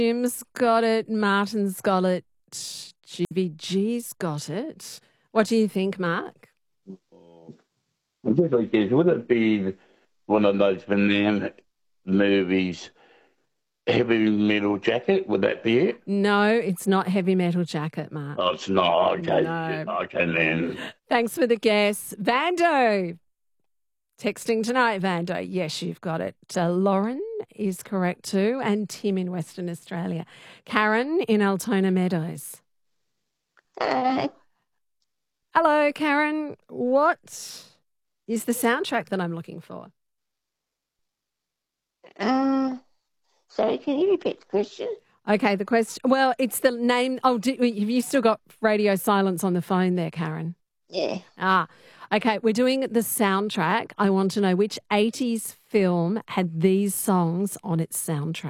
Jim's got it. Martin's got it. GVG's got it. What do you think, Mark? I'm just like, would it be one of those Van Damme movies, Heavy Metal Jacket? Would that be it? No, it's not Heavy Metal Jacket, Mark. Oh, it's not. Okay. No. Okay, then. Thanks for the guess. Vando. Texting tonight, Vando. Yes, you've got it. Lauren is correct too, and Tim in Western Australia. Karen in Altona Meadows. Hello, Karen. What is the soundtrack that I'm looking for? Sorry, can you repeat the question? Okay, the question. Well, it's the name. Oh, have you still got radio silence on the phone there, Karen? Yeah. Okay. We're doing the soundtrack. I want to know which 80s film had these songs on its soundtrack.